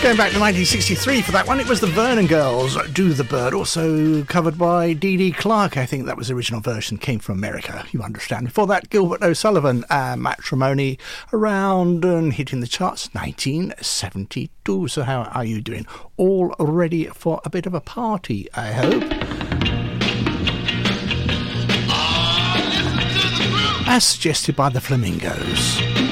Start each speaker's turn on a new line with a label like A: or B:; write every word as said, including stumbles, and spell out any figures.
A: Going back to nineteen sixty-three for that one, it was the Vernon Girls, Do the Bird, also covered by Dee Dee Clark. I think that was the original version, came from America, you understand. Before that, Gilbert O'Sullivan, uh, Matrimony, around and hitting the charts, nineteen seventy-two. So how are you doing? All ready for a bit of a party, I hope. As suggested by the Flamingos.